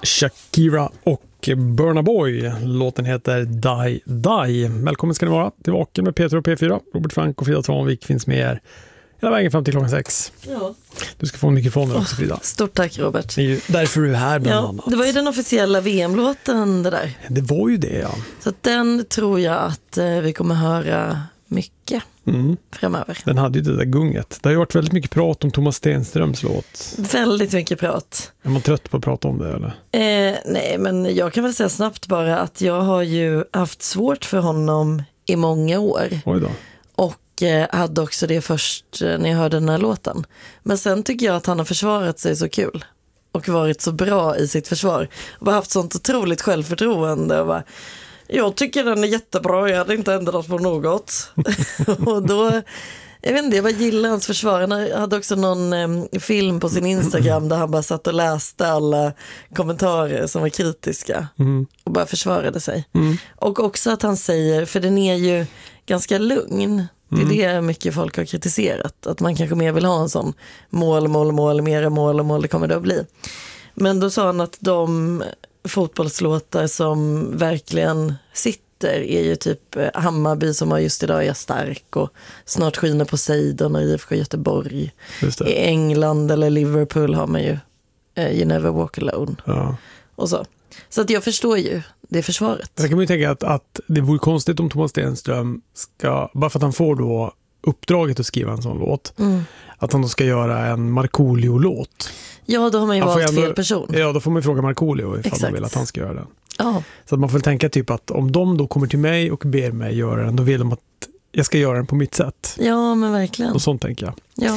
Shakira och Burna Boy. Låten heter Die Die. Välkommen ska ni vara till Vaken med Peter och P4. Robert Frank och Frida Tranvik finns med er hela vägen fram till klockan 6. Ja. Du ska få en mikrofon också, Frida. Stort tack, Robert. Det är ju därför du är här bland annat. Det var ju den officiella VM-låten det där. Det var ju det, ja. Så att den tror jag att vi kommer höra mycket framöver. Den hade ju det där gunget. Det har ju varit väldigt mycket prat om Thomas Stenströms låt. Väldigt mycket prat. Är man trött på att prata om det, eller? Nej, men jag kan väl säga snabbt bara att jag har ju haft svårt för honom i många år. Oj då. Och hade också det först när jag hörde den här låten. Men sen tycker jag att han har försvarat sig så kul. Och varit så bra i sitt försvar. Och haft sånt otroligt självförtroende. Och bara, jag tycker den är jättebra, jag hade inte ändrat på något. Och då, jag vet inte, jag bara gillar hans försvar. Han hade också någon film på sin Instagram där han bara satt och läste alla kommentarer som var kritiska. Och bara försvarade sig. Och också att han säger, för den är ju ganska lugn. Det är det mycket folk har kritiserat. Att man kanske mer vill ha en sån mål, mera mål det kommer det att bli. Men då sa han att de fotbollslåtar som verkligen sitter är ju typ Hammarby som har just idag är stark och snart skiner Poseidon och IFK Göteborg. I England eller Liverpool har man ju You Never Walk Alone. Ja. Och så att jag förstår ju det försvaret. Jag kan man ju tänka att det vore konstigt om Thomas Stenström ska, bara för att han får då uppdraget att skriva en sån låt, att han då ska göra en Markoolio-låt. Ja, då har man ju valt fel person. Ja, då får man ju fråga Markoolio ifall man vill att han ska göra den. Ja. Så att man får tänka typ att om de då kommer till mig och ber mig göra den, då vill de att jag ska göra den på mitt sätt. Ja, men verkligen. Och sånt tänker jag. Ja.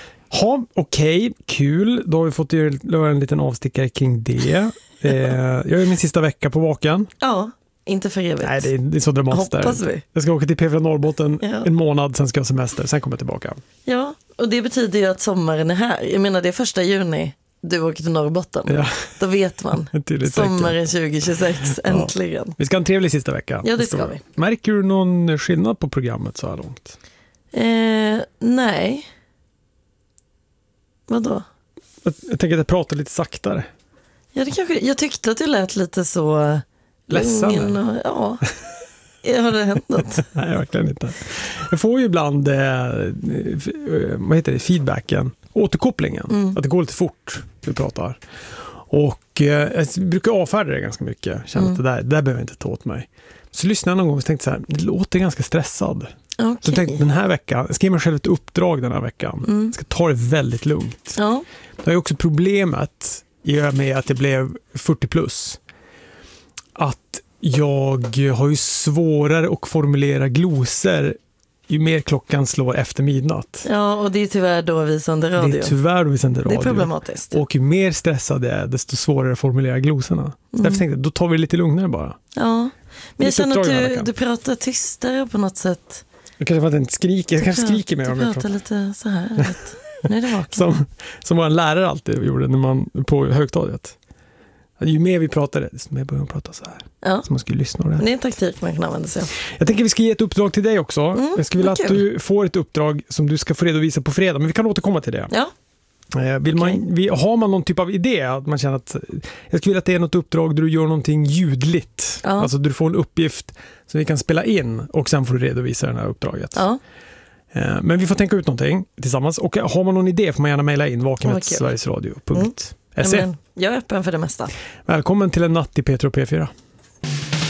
Ja, okej, kul. Då har vi fått göra en liten avstickare kring det. Jag är min sista vecka på Vaken. Ja, inte för evigt. Nej, det är så dramatiskt. Hoppas vi. Jag ska åka till P4 Norrbotten en månad, sen ska jag ha semester, sen kommer jag tillbaka. Ja, och det betyder ju att sommaren är här. Jag menar, det är 1 juni du åker till Norrbotten. Ja. Då vet man. Sommaren 2026, äntligen. Ja. Vi ska ha en trevlig sista vecka. Ja, det ska vi. Märker du någon skillnad på programmet så här långt? Nej. Vadå? Jag tänker att jag pratar lite saktare. Ja, det kanske. Jag tyckte att du lät lite så ledsen. Ja. Har det hänt något? Nej, verkligen inte. Jag får ju ibland feedbacken, återkopplingen. Att det går lite fort när vi pratar. Och jag brukar avfärda det ganska mycket. Känner att det där behöver jag inte ta åt mig. Så lyssnade jag någon gång och tänkte så här, det låter ganska stressad. Okay. Så jag tänkte den här veckan, jag ska ge mig själv ett uppdrag den här veckan. Jag ska ta det väldigt lugnt. Ja. Det är också problemet med att jag blev 40 plus. Att jag har ju svårare att formulera glosor ju mer klockan slår efter midnatt. Ja, och det är tyvärr då vi sänder radio. Det är tyvärr då vi sänder radio. Det är problematiskt. Och ju mer stressad jag är, desto svårare att formulera glosorna. Så därför tänkte jag, då tar vi lite lugnare bara. Ja, men jag känner att du pratar tystare på något sätt. Jag kanske för att jag inte skriker. Jag kanske skriker mer om jag pratar lite så här. Nu är det vaken. Som vår lärare alltid gjorde när man på högstadiet. Ju mer vi pratade, desto mer började man prata så här. Ja. Så man skulle lyssna på det. Det är en taktik man kan använda sig av. Jag tänker att vi ska ge ett uppdrag till dig också. Jag skulle vilja att du får ett uppdrag som du ska få redovisa på fredag. Men vi kan återkomma till det. Ja. Har man någon typ av idé att man känner att jag skulle vilja att det är något uppdrag där du gör någonting ljudligt. Ja. Alltså du får en uppgift som vi kan spela in och sen får du redovisa det här uppdraget. Ja. Men vi får tänka ut någonting tillsammans. Och har man någon idé får man gärna mejla in vaken@sverigesradio.se. Jag är öppen för det mesta. Välkommen till en natt i Peter och P4.